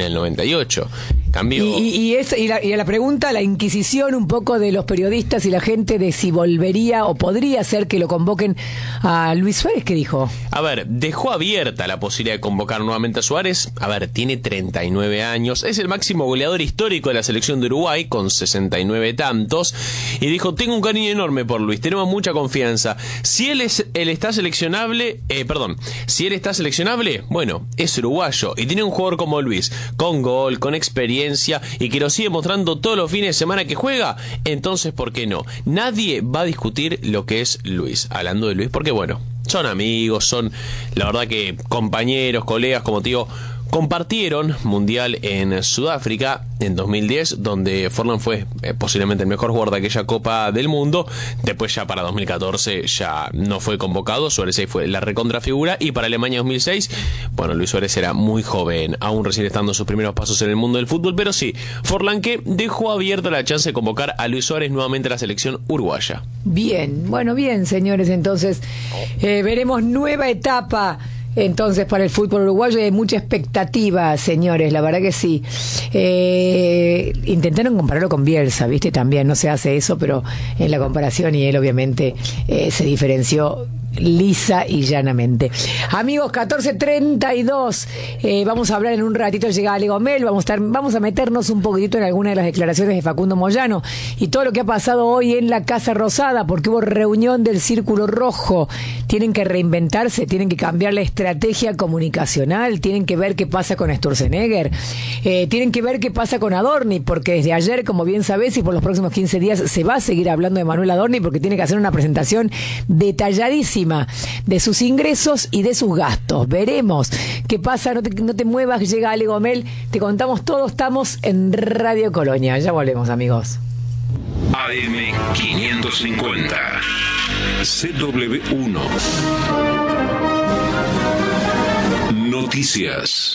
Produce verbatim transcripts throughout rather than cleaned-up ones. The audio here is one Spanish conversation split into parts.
en el noventa y ocho. Cambio... Y, y, y, es, y, la, y la pregunta, la inquisición un poco de los periodistas y la gente de si volvería o podría ser que lo convoquen a Luis Suárez, ¿qué dijo? A ver, dejó abierta la posibilidad de convocar nuevamente a Suárez. A ver, tiene treinta y nueve años, es el máximo goleador histórico de la selección de Uruguay, con sesenta y nueve tantos, y dijo, tengo un cariño enorme por Luis, tenemos mucha confianza. Si él, es, él está seleccionable, eh, perdón, si él está seleccionable, bueno, es uruguayo, y tiene un jugador como Luis, con gol, con experiencia, y que lo sigue mostrando todos los fines de semana que juega, entonces ¿por qué no? Nadie va a discutir lo que es Luis, hablando de Luis, porque bueno, son amigos, son la verdad que compañeros, colegas, como te digo, compartieron Mundial en Sudáfrica en dos mil diez, donde Forlán fue eh, posiblemente el mejor jugador de aquella Copa del Mundo. Después ya para dos mil catorce ya no fue convocado, Suárez ahí fue la recontrafigura, y para Alemania dos mil seis, bueno, Luis Suárez era muy joven, aún recién estando en sus primeros pasos en el mundo del fútbol, pero sí, Forlán que dejó abierta la chance de convocar a Luis Suárez nuevamente a la selección uruguaya. Bien, bueno, bien, señores, entonces eh, veremos nueva etapa entonces para el fútbol uruguayo. Hay mucha expectativa, señores, la verdad que sí. Eh, intentaron compararlo con Bielsa, ¿viste? También no se hace eso, pero en la comparación, y él obviamente eh, se diferenció lisa y llanamente. Amigos, catorce treinta y dos, eh, vamos a hablar en un ratito, llega Ale Gomel, vamos a, estar, vamos a meternos un poquitito en alguna de las declaraciones de Facundo Moyano y todo lo que ha pasado hoy en la Casa Rosada, porque hubo reunión del Círculo Rojo. Tienen que reinventarse, tienen que cambiar la estrategia comunicacional, tienen que ver qué pasa con Sturzenegger, eh, tienen que ver qué pasa con Adorni, porque desde ayer, como bien sabés, y por los próximos quince días se va a seguir hablando de Manuel Adorni, porque tiene que hacer una presentación detalladísima de sus ingresos y de sus gastos. Veremos qué pasa, no te, no te muevas, llega Ale Gomel, te contamos todo, estamos en Radio Colonia, ya volvemos, amigos. A M quinientos cincuenta C W uno Noticias.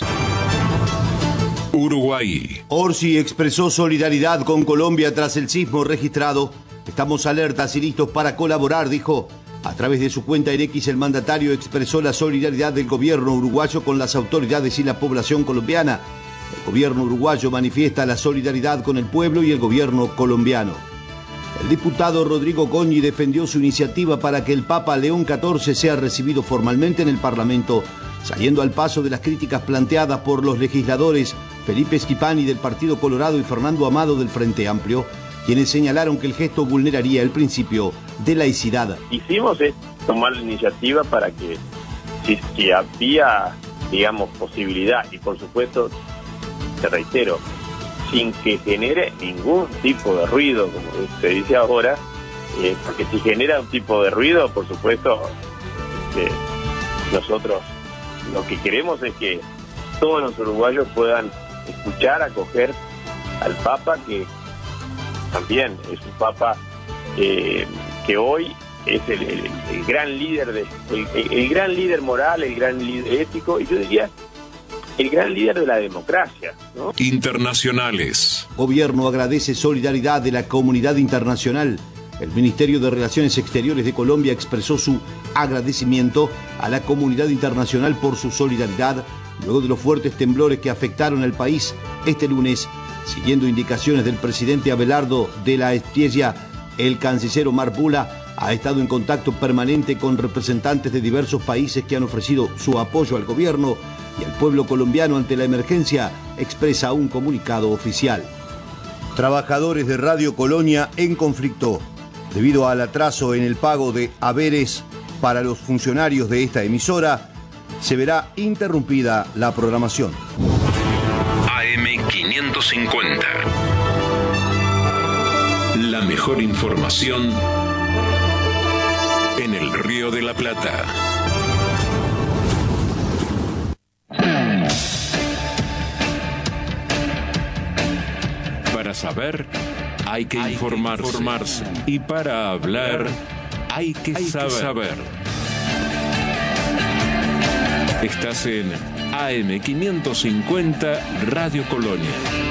Uruguay. Orsi expresó solidaridad con Colombia tras el sismo registrado. Estamos alertas y listos para colaborar, dijo. A través de su cuenta en X, el mandatario expresó la solidaridad del gobierno uruguayo con las autoridades y la población colombiana. El gobierno uruguayo manifiesta la solidaridad con el pueblo y el gobierno colombiano. El diputado Rodrigo Goñi defendió su iniciativa para que el Papa León catorce sea recibido formalmente en el Parlamento, saliendo al paso de las críticas planteadas por los legisladores Felipe Schipani del Partido Colorado y Fernando Amado del Frente Amplio, quienes señalaron que el gesto vulneraría el principio de laicidad. Hicimos es tomar la iniciativa para que, si, si había, digamos, posibilidad, y por supuesto, te reitero, sin que genere ningún tipo de ruido, como se dice ahora, eh, porque si genera un tipo de ruido, por supuesto, este, nosotros lo que queremos es que todos los uruguayos puedan escuchar, acoger al Papa, que también es un Papa eh, que hoy es el, el, el gran líder de el, el, el gran líder moral, el gran líder ético, y yo diría el gran líder de la democracia, ¿no? Internacionales. Gobierno agradece solidaridad de la comunidad internacional. El Ministerio de Relaciones Exteriores de Colombia expresó su agradecimiento a la comunidad internacional por su solidaridad luego de los fuertes temblores que afectaron al país este lunes. Siguiendo indicaciones del presidente Abelardo de la Espriella, el canciller Omar Pula ha estado en contacto permanente con representantes de diversos países que han ofrecido su apoyo al gobierno y al pueblo colombiano ante la emergencia, expresa un comunicado oficial. Trabajadores de Radio Colonia en conflicto debido al atraso en el pago de haberes para los funcionarios de esta emisora. Se verá interrumpida la programación. A M quinientos cincuenta. La mejor información en el Río de la Plata. Para saber, hay que hay informarse. Que informarse. Y para hablar, hay que hay saber. Que saber. Estás en A M quinientos cincuenta Radio Colonia.